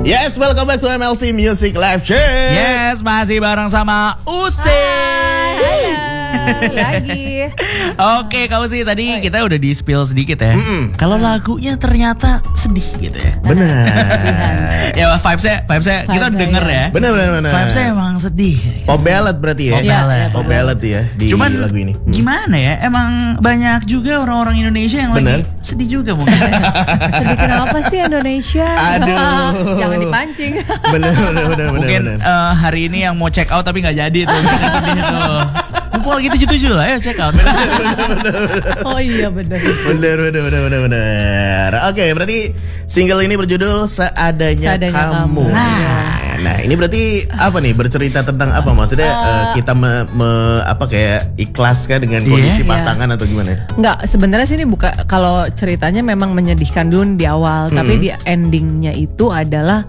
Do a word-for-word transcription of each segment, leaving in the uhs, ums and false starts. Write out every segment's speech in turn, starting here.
Yes, welcome back to M L C Music Live Check. Yes, masih bareng sama Usi. Lagi. Oke, kau sih tadi kita udah di spill sedikit ya. Mm-mm. Kalau lagunya ternyata sedih gitu ya. Benar. Ya vibes-nya, vibes-nya kita udah denger ya. Benar benar benar. Vibes-nya emang sedih. Pop ballad berarti ya. Pop ballad. Ya, pop ballad ya di Cuman lagu ini. Hmm. gimana ya? Emang banyak juga orang-orang Indonesia yang Bener. lagi sedih juga mungkin. Sedih kenapa sih Indonesia? Aduh. Jangan dipancing. Benar benar benar Mungkin benar. eh, hari ini yang mau check out tapi nggak jadi tuh. Bisa sedih tuh. Mumpung lagi tujuh-tujuh lah, ayo check out. Oh iya benar. Benar benar benar benar benar. Oke, berarti single ini berjudul Seadanya, Seadanya Kamu. Kamu. Nah, nah ini berarti apa nih? Bercerita tentang apa? Maksudnya eh, kita me, me- apa kayak ikhlas kah dengan kondisi Iya. pasangan atau gimana? Enggak, sebenarnya sih ini buka kalau ceritanya memang menyedihkan dulu di awal, tapi di endingnya itu adalah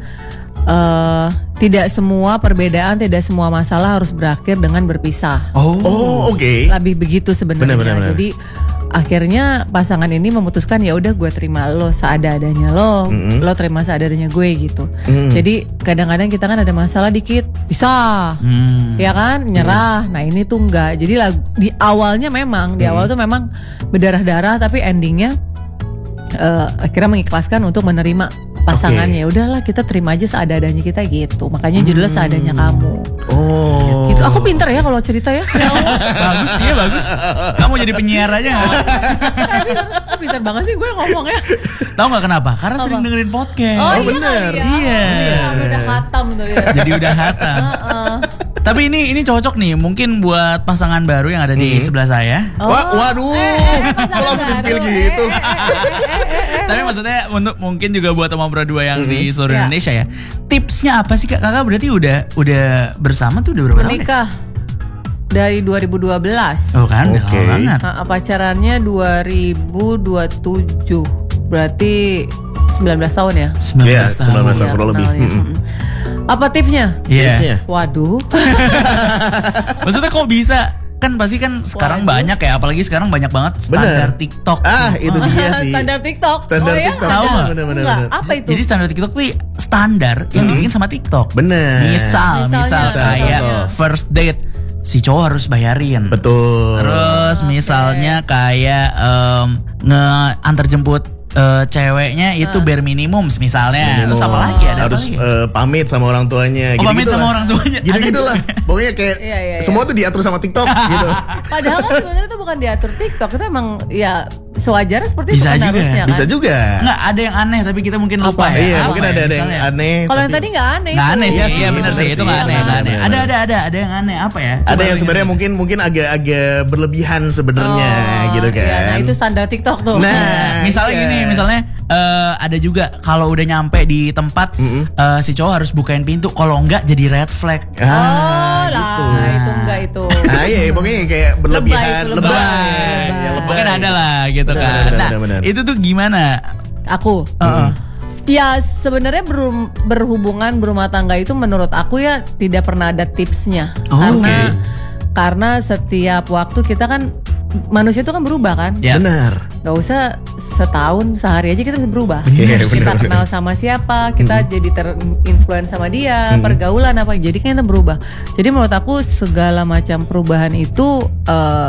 eh tidak semua perbedaan, tidak semua masalah harus berakhir dengan berpisah. Oh, Oh, oke. Lebih begitu sebenarnya. Benar, benar, benar. Jadi akhirnya pasangan ini memutuskan ya udah gue terima lo seada-adanya lo, Mm-mm. lo terima seada-adanya gue gitu. Mm. Jadi kadang-kadang kita kan ada masalah dikit, bisa. Hmm. Ya kan nyerah. Nah ini tuh enggak. Jadi lagu, di awalnya memang di awal tuh memang berdarah-darah, tapi endingnya eh, akhirnya mengikhlaskan untuk menerima pasangannya. Udahlah kita terima aja seadanya kita gitu. Makanya judulnya Seadanya Kamu. Oh. Gitu. Aku pinter ya kalau cerita ya. Ya Allah. Bagus, iya bagus. Kamu jadi penyiar aja nggak? Aku pinter banget sih gue ngomong ya. Tahu nggak kenapa? Karena sering dengerin podcast. Oh, bener. Iya. Iya, udah khatam tuh ya. Jadi udah hatam. Heeh. Tapi ini ini cocok nih, mungkin buat pasangan baru yang ada di Hmm. sebelah saya. Oh. Wah, waduh. Kok langsung di-spill gitu? Tapi maksudnya untuk mungkin juga buat Om Berdua yang di seluruh Ya. Indonesia ya. Tipsnya apa sih Kak? Kakak berarti udah udah bersama tuh udah berapa tahun? Ya? Menikah dari dua ribu dua belas. Oh kan, udah Oke. lama banget. Nah, pacarannya dua ribu dua puluh tujuh. Berarti sembilan belas tahun ya. sembilan belas Iya, tahun. sembilan belas tahun Ya, kurang lebih. kenalnya. Mm-mm. Mm-mm. Apa tipsnya? Iya. Tipsnya? Waduh. Maksudnya kok bisa? Kan pasti kan sekarang Waduh. banyak ya, apalagi sekarang banyak banget standar Bener. TikTok. Ah, itu dia sih. Standar TikTok. Standar oh, ya? TikTok. Tahu nggak? Bener-bener. Enggak, apa itu? Jadi standar TikTok tuh standar yang dibikin sama TikTok. Bener. Misal, Misalnya, misal misal, kayak contoh. first date si cowok harus bayarin. Betul. Terus Oke. misalnya kayak em, nge antar jemput eh, ceweknya itu bare minimum misalnya. Terus apa lagi ada harus apa lagi? eh, pamit sama orang tuanya. Oh, pamit gitu-gitu sama lah. orang tuanya. Gitu-gitu Ada lah. Pokoknya kayak Iya, iya, iya. semua tuh diatur sama TikTok gitu. Padahal kan sebenarnya itu bukan diatur TikTok, itu emang ya sewajarnya seperti Bisa itu kan juga. harusnya kan. Bisa juga. Nggak, ada yang aneh tapi kita mungkin lupa Apa? ya. Iya, Apa mungkin ya, ada ada yang misalnya? aneh. Kalau yang tapi tadi nggak aneh. Nggak itu. aneh sih, Iya iya sih, benar bener sih, itu sih. nggak aneh, nggak aneh. Bener, Ada bener. ada ada ada yang aneh apa ya? ada Coba yang lu sebenarnya ingat. mungkin mungkin agak-agak berlebihan sebenarnya Oh, gitu kan. iya, nah itu standar TikTok tuh. Nah, Misalnya iya. gini, misalnya eh, ada juga kalau udah nyampe di tempat Mm-mm. eh, si cowok harus bukain pintu, kalau enggak jadi red flag. Oh Ah, lah, gitu. itu enggak itu. Nah, iya, pokoknya kayak berlebihan, itu, lebay, lebay. ya, lebay. Mungkin ada lah gitu Benar, kan. benar, Nah, benar, benar. itu tuh gimana? Aku. Heeh. Ya sebenarnya berum- berhubungan berumah tangga itu menurut aku ya tidak pernah ada tipsnya. Oh, karena oke. karena setiap waktu kita kan manusia itu kan berubah kan. Ya. Benar. Gak usah setahun sehari aja kita bisa berubah. Bener, kita bener, kenal sama siapa, kita jadi terinfluence sama dia, pergaulan apa, jadi kan kita berubah. Jadi menurut aku segala macam perubahan itu eh,